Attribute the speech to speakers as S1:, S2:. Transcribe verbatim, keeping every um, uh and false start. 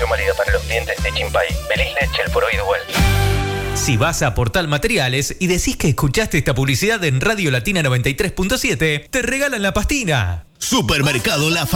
S1: promoción válida para los clientes de Chimpay, Belisle, Chelporo y Duval.
S2: Si vas a Portal Materiales y decís que escuchaste esta publicidad en Radio Latina noventa y tres punto siete, te regalan la pastina.
S3: Supermercado La